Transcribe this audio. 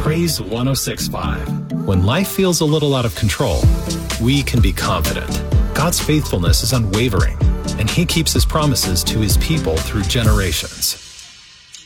Praise 106.5. When life feels a little out of control, we can be confident. God's faithfulness is unwavering, and He keeps His promises to His people through generations.